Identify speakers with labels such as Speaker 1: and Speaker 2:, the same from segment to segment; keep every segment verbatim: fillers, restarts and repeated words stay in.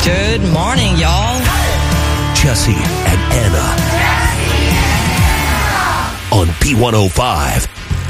Speaker 1: Good morning, y'all.
Speaker 2: Jesse and Anna on B one oh five.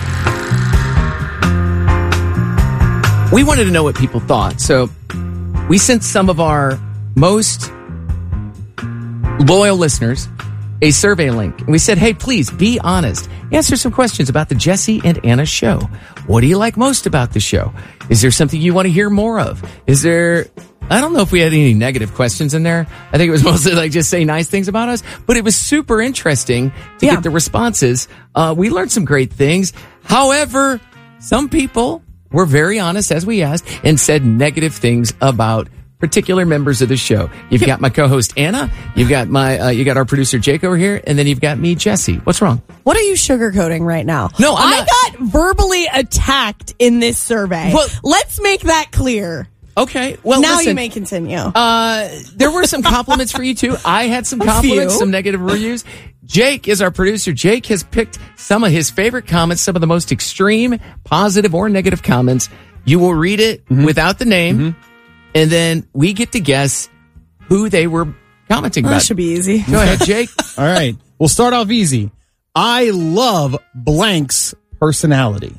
Speaker 3: We wanted to know what people thought, so we sent some of our most loyal listeners a survey link. And we said, hey, please be honest. Answer some questions about the Jesse and Anna show. What do you like most about the show? Is there something you want to hear more of? Is there... I don't know if we had any negative questions in there. I think it was mostly like just say nice things about us, but it was super interesting to
Speaker 4: yeah.
Speaker 3: get the responses. Uh, we learned some great things. However, some people were very honest as we asked and said negative things about particular members of the show. You've got my co-host Anna, you've got my, uh, you got our producer Jake over here, and then you've got me, Jesse. What's wrong?
Speaker 4: What are you sugarcoating right now?
Speaker 3: No, I'm
Speaker 4: I
Speaker 3: not.
Speaker 4: got verbally attacked in this survey.
Speaker 3: Well,
Speaker 4: let's make that clear.
Speaker 3: Okay. Well,
Speaker 4: now
Speaker 3: listen,
Speaker 4: you may continue.
Speaker 3: Uh, there were some compliments for you too. I had some
Speaker 4: A
Speaker 3: compliments,
Speaker 4: few.
Speaker 3: some negative reviews. Jake is our producer. Jake has picked some of his favorite comments, some of the most extreme, positive or negative comments. You will read it mm-hmm. without the name, mm-hmm. and then we get to guess who they were commenting
Speaker 4: Well,
Speaker 3: about.
Speaker 4: that should be easy.
Speaker 3: Go ahead, Jake.
Speaker 5: All right. We'll start off easy. I love blank's personality.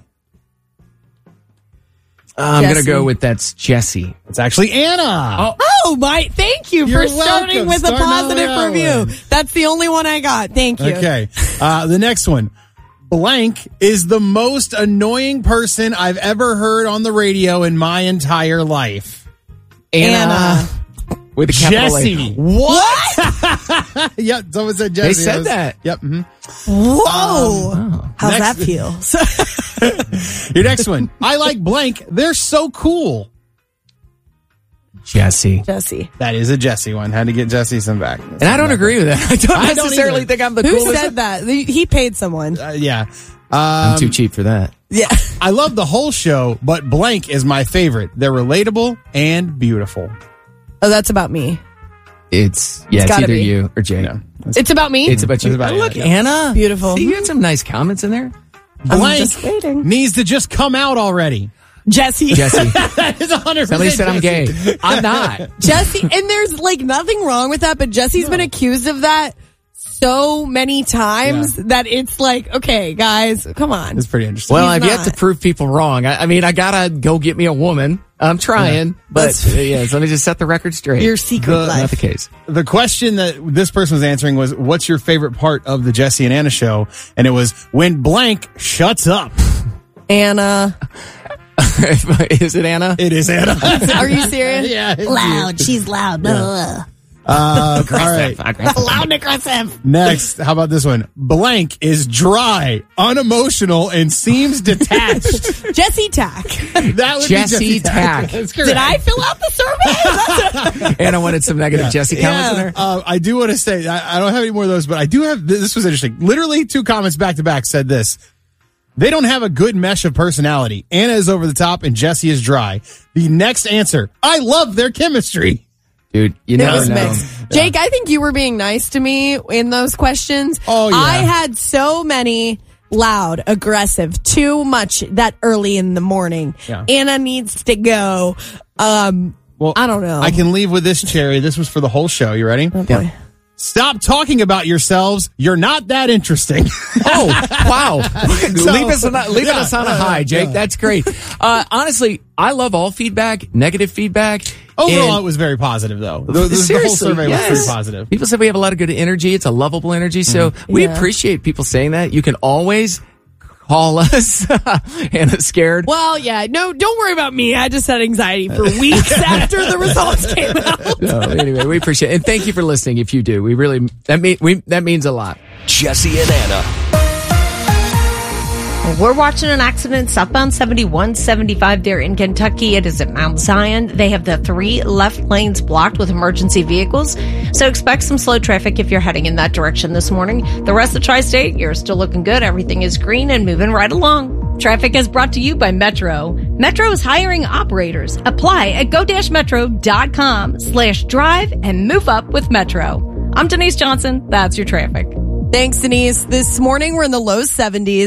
Speaker 3: Uh, I'm going to
Speaker 4: Jesse.
Speaker 3: go with that's Jesse.
Speaker 5: It's actually Anna.
Speaker 3: Oh,
Speaker 4: Oh, my, thank you
Speaker 5: You're
Speaker 4: for starting
Speaker 5: welcome.
Speaker 4: with a
Speaker 5: Starting out
Speaker 4: positive
Speaker 5: that
Speaker 4: review.
Speaker 5: one.
Speaker 4: That's the only one I got. Thank you.
Speaker 5: Okay. Uh, the next one. Blank is the most annoying person I've ever heard on the radio in my entire life.
Speaker 3: Anna.
Speaker 4: Anna.
Speaker 3: With a capital A.
Speaker 5: Jesse.
Speaker 4: What?
Speaker 5: Yep, someone said Jesse.
Speaker 3: They said
Speaker 5: I was-
Speaker 3: that.
Speaker 5: Yep. mhm.
Speaker 4: Whoa.
Speaker 3: Oh.
Speaker 4: How's
Speaker 5: next-
Speaker 4: that feel?
Speaker 5: Your next one. I like blank. They're so cool.
Speaker 3: Jesse.
Speaker 4: Jesse.
Speaker 5: That is a Jesse one. Had to get Jesse some back.
Speaker 3: And I don't agree with that. I don't
Speaker 5: I don't
Speaker 3: necessarily
Speaker 5: either.
Speaker 3: think I'm the
Speaker 4: Who
Speaker 3: coolest.
Speaker 4: said that? He paid someone.
Speaker 5: Uh, yeah. Um,
Speaker 3: I'm too cheap for that.
Speaker 4: Yeah.
Speaker 5: I love the whole show, but blank is my favorite. They're relatable and beautiful.
Speaker 4: Oh, that's about me.
Speaker 3: It's, yeah, it's,
Speaker 4: gotta
Speaker 3: either
Speaker 4: be.
Speaker 3: you or Jake.
Speaker 5: Yeah.
Speaker 4: It's about me.
Speaker 3: It's about you.
Speaker 5: It's about
Speaker 3: Oh,
Speaker 5: you,
Speaker 3: look,
Speaker 5: yeah.
Speaker 3: Anna.
Speaker 4: Beautiful.
Speaker 3: See, you had some nice comments in there.
Speaker 4: I'm
Speaker 5: Blank
Speaker 4: just waiting.
Speaker 5: needs to just come out already.
Speaker 4: Jesse.
Speaker 3: Jesse.
Speaker 5: That is one hundred percent
Speaker 3: Somebody said I'm gay.
Speaker 5: Jesse.
Speaker 3: I'm not.
Speaker 4: Jesse, and there's like nothing wrong with that, but Jesse's been accused of that so many times
Speaker 5: Yeah.
Speaker 4: that it's like, okay, guys, come on.
Speaker 5: It's pretty interesting.
Speaker 3: Well,
Speaker 4: He's
Speaker 3: I've yet
Speaker 4: not.
Speaker 3: to prove people wrong. I, I mean, I gotta go get me a woman. I'm trying,
Speaker 5: Yeah.
Speaker 3: but
Speaker 4: That's-
Speaker 3: uh, yeah, so let me just set the record straight.
Speaker 4: Your secret
Speaker 5: The-
Speaker 4: life.
Speaker 3: Not the case.
Speaker 5: the question that this person was answering was, what's your favorite part of the Jesse and Anna show? And it was when blank shuts up.
Speaker 4: Anna.
Speaker 3: Is it Anna?
Speaker 5: It is Anna.
Speaker 4: Are you serious?
Speaker 5: Yeah. it's
Speaker 4: Loud. She's loud.
Speaker 5: Uh, all right.
Speaker 4: Loud and aggressive.
Speaker 5: Next, how about this one? Blank is dry, unemotional, and seems detached.
Speaker 4: Jesse Tack.
Speaker 5: That would
Speaker 3: Jesse
Speaker 5: be Jesse
Speaker 3: Tack.
Speaker 5: That's correct.
Speaker 4: Did I fill out the survey?
Speaker 3: Anna wanted some negative Jesse comments in
Speaker 5: Yeah,
Speaker 3: there.
Speaker 5: uh, I do want to say, I, I don't have any more of those, but I do have, this was interesting. Literally two comments back to back said this. They don't have a good mesh of personality. Anna is over the top and Jesse is dry. The next answer, I love their chemistry.
Speaker 3: Dude, you
Speaker 4: It
Speaker 3: never
Speaker 4: was
Speaker 3: know.
Speaker 4: mixed. Jake, I think you were being nice to me in those questions.
Speaker 5: Oh, yeah.
Speaker 4: I had so many loud, aggressive, too much that early in the morning.
Speaker 5: Yeah.
Speaker 4: Anna needs to go. Um,
Speaker 5: Well,
Speaker 4: I don't know.
Speaker 5: I can leave with this, Cherry. This was for the whole show. You ready?
Speaker 4: Oh, boy.
Speaker 5: Stop talking about yourselves. You're not that interesting.
Speaker 3: Oh, wow. leave us on, a- leave
Speaker 5: yeah,
Speaker 3: us on a
Speaker 5: yeah,
Speaker 3: high, Jake.
Speaker 5: yeah.
Speaker 3: That's great. Uh, honestly, I love all feedback, negative feedback.
Speaker 5: Overall,
Speaker 3: and-
Speaker 5: it was very positive, though. The, the- the whole
Speaker 3: Seriously,
Speaker 5: survey
Speaker 3: yes.
Speaker 5: was pretty positive.
Speaker 3: People say we have a lot of good energy. It's a lovable energy. So we
Speaker 4: Yeah.
Speaker 3: appreciate people saying that. You can always call us. Anna's scared.
Speaker 4: Well, yeah. No, don't worry about me. I just had anxiety for weeks after the results came out.
Speaker 3: No, anyway, we appreciate it. And thank you for listening if you do. We really, that, mean, we, that means a lot.
Speaker 2: Jesse and Anna.
Speaker 6: We're watching an accident southbound seventy-one seventy-five there in Kentucky. It is at Mount Zion. They have the three left lanes blocked with emergency vehicles. So expect some slow traffic if you're heading in that direction this morning. The rest of the tri-state, you're still looking good. Everything is green and moving right along. Traffic is brought to you by Metro. Metro is hiring operators. Apply at go-metro.com slash drive and move up with Metro. I'm Denise Johnson. That's your traffic.
Speaker 4: Thanks, Denise. This morning, we're in the low seventies.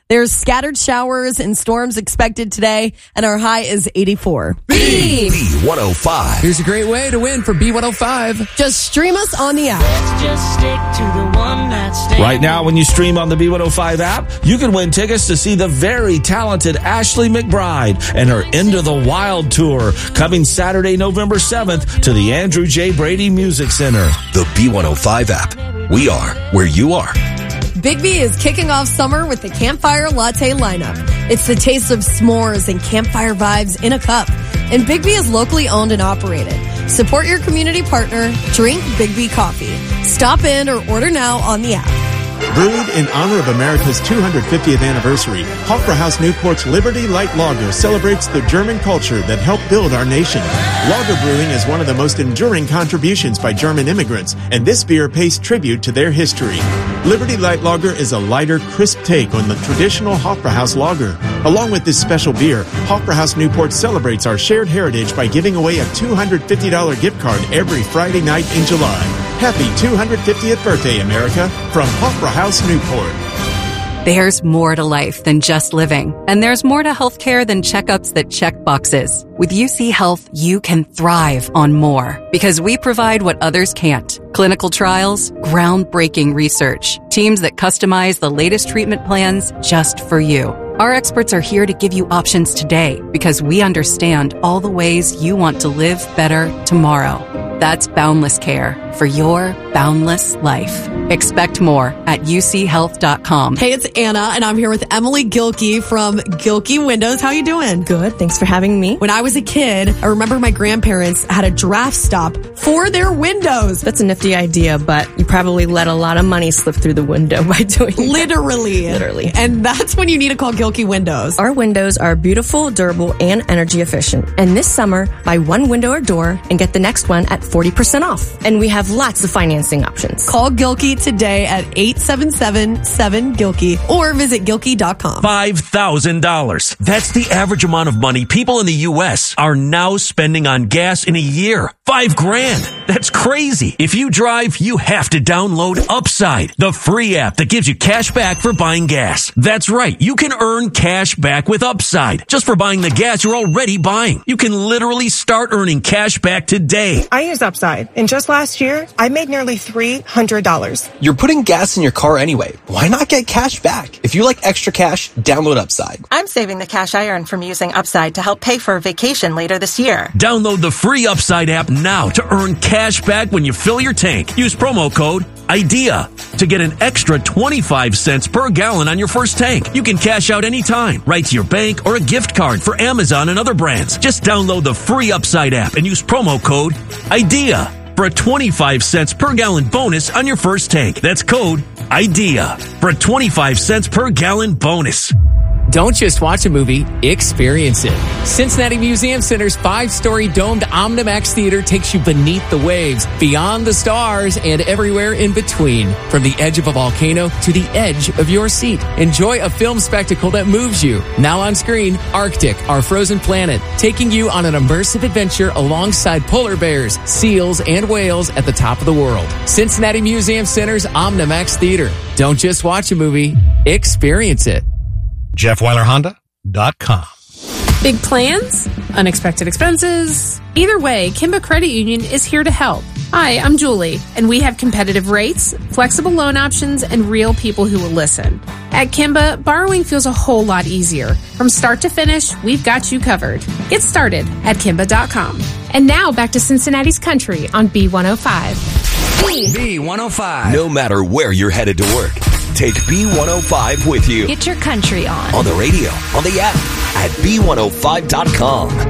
Speaker 4: There's scattered showers and storms expected today, and our high is eighty-four.
Speaker 2: B one oh five.
Speaker 3: Here's a great way to win for B one oh five.
Speaker 4: Just stream us on the app.
Speaker 1: Let's just stick to the one night stand.
Speaker 7: Right now, when you stream on the B one oh five app, you can win tickets to see the very talented Ashley McBryde and her Into the Wild tour coming Saturday, November seventh to the Andrew J. Brady Music Center.
Speaker 2: The B one oh five app. We are where you are.
Speaker 4: Big B is kicking off summer with the Campfire Latte lineup. It's the taste of s'mores and campfire vibes in a cup. And Big B is locally owned and operated. Support your community partner. Drink Big B coffee. Stop in or order now on the app.
Speaker 8: Brewed in honor of America's two hundred fiftieth anniversary, Hofbrauhaus Newport's Liberty Light Lager celebrates the German culture that helped build our nation. Lager brewing is one of the most enduring contributions by German immigrants, and this beer pays tribute to their history. Liberty Light Lager is a lighter, crisp take on the traditional Hofbrauhaus Lager. Along with this special beer, Hofbrauhaus Newport celebrates our shared heritage by giving away a two hundred fifty dollars gift card every Friday night in July. Happy two hundred fiftieth birthday, America, from Hofbrauhaus Newport.
Speaker 9: There's more to life than just living, and there's more to healthcare than checkups that check boxes. With U C Health, you can thrive on more because we provide what others can't. Clinical trials, groundbreaking research, teams that customize the latest treatment plans just for you. Our experts are here to give you options today because we understand all the ways you want to live better tomorrow. That's Boundless Care for your boundless life. Expect more at U C health dot com.
Speaker 4: Hey, it's Anna, and I'm here with Emily Gilkey from Gilkey Windows. How you doing?
Speaker 10: Good. Thanks for having me.
Speaker 4: When I was a kid, I remember my grandparents had a draft stop for their windows.
Speaker 10: That's a nifty idea, but you probably let a lot of money slip through the window by doing that.
Speaker 4: Literally.
Speaker 10: Literally.
Speaker 4: And that's when you need to call Gilkey Windows.
Speaker 10: Our windows are beautiful, durable, and energy efficient. And this summer, buy one window or door and get the next one at forty percent off. And we have lots of financing options.
Speaker 4: Call Gilkey today at eight seven seven, seven, Gilkey or visit Gilkey dot com.
Speaker 2: five thousand dollars. That's the average amount of money people in the U S are now spending on gas in a year. Five grand. That's crazy. If you drive, you have to download Upside, the free app that gives you cash back for buying gas. That's right. You can earn cash back with Upside just for buying the gas you're already buying. You can literally start earning cash back today.
Speaker 11: I use Upside, and just last year, I made nearly three hundred dollars.
Speaker 12: You're putting gas in your car anyway. Why not get cash back? If you like extra cash, download Upside.
Speaker 11: I'm saving the cash I earn from using Upside to help pay for a vacation later this year.
Speaker 2: Download the free Upside app now to earn cash back when you fill your tank. Use promo code IDEA to get an extra twenty-five cents per gallon on your first tank. You can cash out anytime, right to your bank or a gift card for Amazon and other brands. Just download the free Upside app and use promo code IDEA for a twenty-five cents per gallon bonus on your first tank. That's code IDEA for a twenty-five cents per gallon bonus.
Speaker 3: Don't just watch a movie, experience it. Cincinnati Museum Center's five-story domed OmniMax Theater takes you beneath the waves, beyond the stars, and everywhere in between. From the edge of a volcano to the edge of your seat. Enjoy a film spectacle that moves you. Now on screen, Arctic, Our Frozen Planet, taking you on an immersive adventure alongside polar bears, seals, and whales at the top of the world. Cincinnati Museum Center's OmniMax Theater. Don't just watch a movie, experience it.
Speaker 5: Jeff Weiler Honda dot com.
Speaker 13: Big plans? Unexpected expenses? Either way, Kimba Credit Union is here to help. Hi, I'm Julie, and we have competitive rates, flexible loan options, and real people who will listen. At Kimba, borrowing feels a whole lot easier. From start to finish, we've got you covered. Get started at Kimba dot com. And now back to Cincinnati's Country on B one oh five.
Speaker 2: B one oh five. No matter where you're headed to work, take B one oh five with you.
Speaker 6: Get your country on.
Speaker 2: On the radio, on the app, at B one oh five dot com.